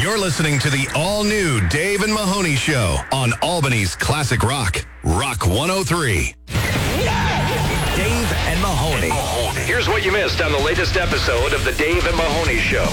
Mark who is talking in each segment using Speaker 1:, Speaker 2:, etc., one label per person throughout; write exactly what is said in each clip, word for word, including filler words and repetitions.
Speaker 1: You're listening to the all-new Dave and Mahoney Show on Albany's Classic Rock, Rock one oh three.
Speaker 2: Dave and Mahoney.
Speaker 3: Here's what you missed on the latest episode of the Dave and Mahoney Show.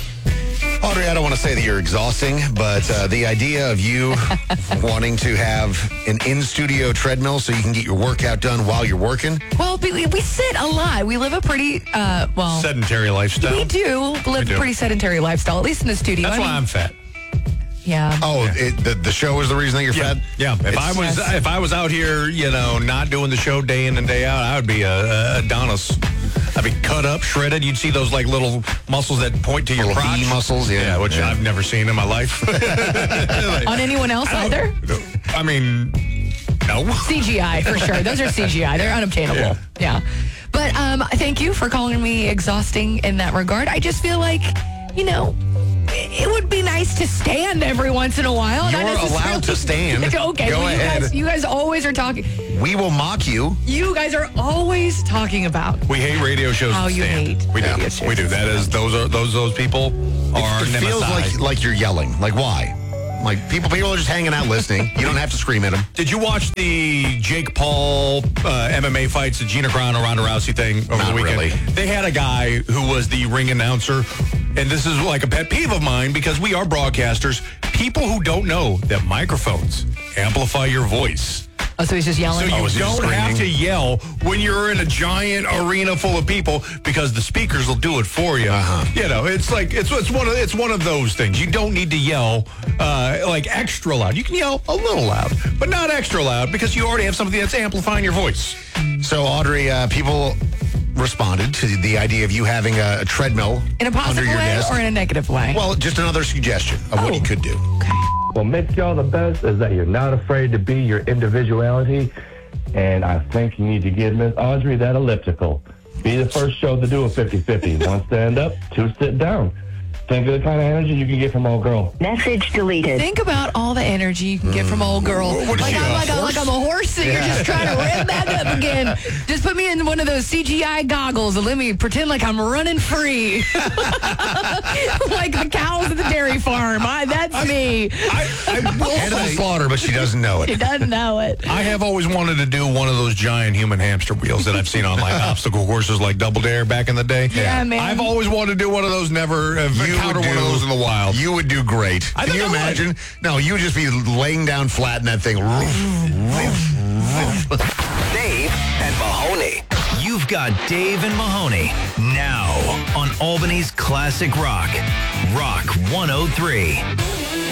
Speaker 4: Audrey, I don't want to say that you're exhausting, but uh, the idea of you wanting to have an in-studio treadmill so you can get your workout done while you're working.
Speaker 5: Well, we, we sit a lot. We live a pretty, uh, well...
Speaker 6: sedentary lifestyle.
Speaker 5: We do live
Speaker 6: do.
Speaker 5: a pretty sedentary lifestyle, at least in the studio.
Speaker 6: That's
Speaker 5: I
Speaker 6: why
Speaker 5: mean,
Speaker 6: I'm fat.
Speaker 5: Yeah.
Speaker 4: Oh, it, the, the show is the reason that you're
Speaker 6: Yeah,
Speaker 4: fat?
Speaker 6: yeah. If
Speaker 4: It's-
Speaker 6: I was
Speaker 5: Yes.
Speaker 6: if I was out here, you know, not doing the show day in and day out, I would be a, a Adonis. I'd be cut up, shredded. You'd see those like little muscles that point to your
Speaker 4: Little
Speaker 6: crotch.
Speaker 4: V muscles, yeah.
Speaker 6: Yeah, which
Speaker 4: Yeah.
Speaker 6: I've never seen in my life. Like,
Speaker 5: On anyone else
Speaker 6: I
Speaker 5: either?
Speaker 6: don't- I mean, no.
Speaker 5: C G I, for sure. Those are C G I. They're unobtainable.
Speaker 6: Yeah.
Speaker 5: Yeah. But um, thank you for calling me exhausting in that regard. I just feel like, you know, it would be nice to stand every once in a while.
Speaker 4: You're
Speaker 5: Not necessarily-
Speaker 4: allowed to stand.
Speaker 5: Okay,
Speaker 4: Go
Speaker 5: well, you
Speaker 4: ahead.
Speaker 5: guys, you guys always are talking.
Speaker 4: We will mock you.
Speaker 5: You guys are always talking about.
Speaker 6: We hate radio shows.
Speaker 5: How
Speaker 6: that
Speaker 5: you
Speaker 6: stand.
Speaker 5: hate
Speaker 6: We do.
Speaker 5: radio shows.
Speaker 6: We do. That is those are those those people are
Speaker 4: It feels
Speaker 6: nemesis.
Speaker 4: like, like you're yelling. Like, why? Like, people people are just hanging out listening. You don't have to scream at them.
Speaker 6: Did you watch the Jake Paul uh, M M A fights, the Gina Carano, Ronda Rousey thing over
Speaker 4: Not
Speaker 6: the weekend?
Speaker 4: really.
Speaker 6: They had a guy who was the ring announcer, and this is like a pet peeve of mine because we are broadcasters. People who don't know that microphones amplify your voice.
Speaker 5: Oh, so he's just yelling?
Speaker 6: So you
Speaker 4: is he
Speaker 6: don't have to
Speaker 4: screaming?
Speaker 6: yell when you're in a giant arena full of people because the speakers will do it for you.
Speaker 4: Uh-huh.
Speaker 6: You know, it's like it's it's one of it's one of those things. You don't need to yell uh, like extra loud. You can yell a little loud, but not extra loud because you already have something that's amplifying your voice.
Speaker 4: So, Audrey, uh, people responded to the idea of you having a, a treadmill
Speaker 5: In a
Speaker 4: under
Speaker 5: positive
Speaker 4: your
Speaker 5: way
Speaker 4: desk.
Speaker 5: or in a negative way?
Speaker 4: Well, just another suggestion of what
Speaker 5: Oh.
Speaker 4: you could do.
Speaker 7: What makes y'all the best is that you're not afraid to be your individuality. And I think you need to give Miss Audrey that elliptical. Be the first show to do a fifty-fifty. One stand up, two sit down. Think of the kind of energy you can get from old girl.
Speaker 8: Message deleted.
Speaker 5: Think about all the energy you can get from old girl.
Speaker 6: What is
Speaker 5: like,
Speaker 6: she,
Speaker 5: I'm,
Speaker 6: a
Speaker 5: like, I'm,
Speaker 6: horse?
Speaker 5: like I'm a horse that you're just trying to rev back up again. Just put me in one of those C G I goggles and let me pretend like I'm running free. Like the cows at the dairy farm. I, that's me.
Speaker 6: I, I will
Speaker 4: Head of the
Speaker 6: say,
Speaker 4: slaughter, but she doesn't know
Speaker 5: She
Speaker 4: it.
Speaker 5: doesn't know it.
Speaker 6: I have always wanted to do one of those giant human hamster wheels that I've seen on like obstacle courses like Double Dare back in the day.
Speaker 5: Yeah, man.
Speaker 6: I've always wanted to do one of those. Never have
Speaker 4: You
Speaker 6: encountered
Speaker 4: would
Speaker 6: one of
Speaker 4: do-
Speaker 6: those in the wild.
Speaker 4: You would do great.
Speaker 6: I
Speaker 4: Can
Speaker 6: think
Speaker 4: you
Speaker 6: I would.
Speaker 4: imagine? No, you would just be laying down flat in that thing.
Speaker 2: Dave and Mahoney. You've got Dave and Mahoney now on Albany's Classic Rock, Rock one oh three.